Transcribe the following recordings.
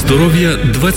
Здоров'я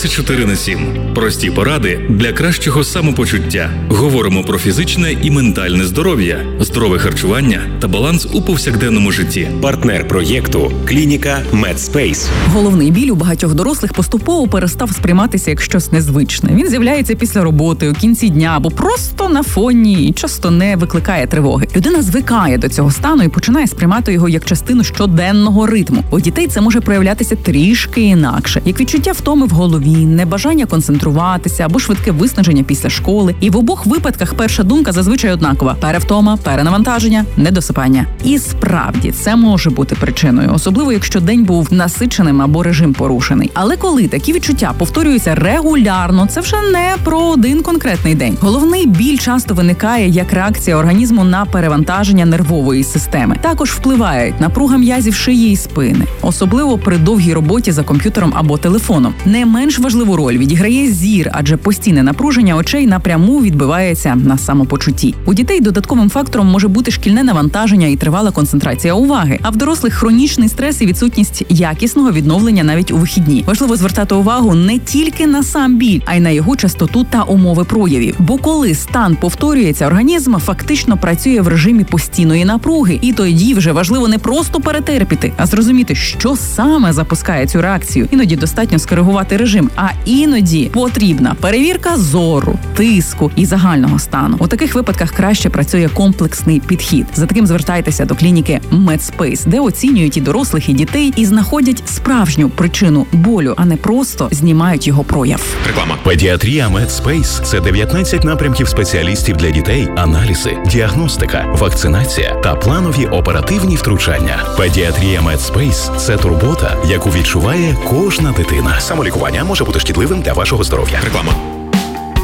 24/7. Прості поради для кращого самопочуття. Говоримо про фізичне і ментальне здоров'я, здорове харчування та баланс у повсякденному житті. Партнер проєкту – клініка Медспейс. Головний біль у багатьох дорослих поступово перестав сприйматися як щось незвичне. Він з'являється після роботи, у кінці дня або просто на фоні і часто не викликає тривоги. Людина звикає до цього стану і починає сприймати його як частину щоденного ритму. У дітей це може проявлятися трішки інакше, як відчуття втоми в голові, небажання концентруватися або швидке виснаження після школи. І в обох випадках перша думка зазвичай однакова: перевтома, перенавантаження, недосипання. І справді це може бути причиною, особливо якщо день був насиченим або режим порушений. Але коли такі відчуття повторюються регулярно, це вже не про один конкретний день. Головний біль часто виникає як реакція організму на перевантаження нервової системи. Також впливають напруга м'язів шиї і спини, особливо при довгій роботі за комп'ютером або телефоном. Не менш важливу роль відіграє зір, адже постійне напруження очей напряму відбивається на самопочутті. У дітей додатковим фактором може бути шкільне навантаження і тривала концентрація уваги, а в дорослих хронічний стрес і відсутність якісного відновлення навіть у вихідні. Важливо звертати увагу не тільки на сам біль, а й на його частоту та умови проявів. Бо коли стан повторюється, організм фактично працює в режимі постійної напруги, і тоді вже важливо не просто перетерпіти, а зрозуміти, що саме запускає цю реакцію. Іноді достатньо скоригувати режим, а іноді потрібна перевірка зору, тиску і загального стану. У таких випадках краще працює комплексний підхід. За таким звертайтеся до клініки Медспейс, де оцінюють і дорослих, і дітей, і знаходять справжню причину болю, а не просто знімають його прояв. Реклама. Педіатрія Медспейс – це 19 напрямків спеціалістів для дітей, аналізи, діагностика, вакцинація та планові оперативні втручання. Педіатрія Медспейс – це турбота, яку відчуває кожна дитина. Самолікування може бути шкідливим для вашого здоров'я. Реклама.